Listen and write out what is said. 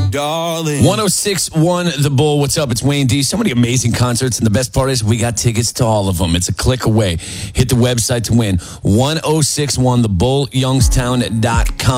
darling. 1061 The Bull. What's up? It's Wayne D. So many amazing concerts, and the best part is we got tickets to all of them. It's a click away. Hit the website to win. 1061thebullyoungstown.com.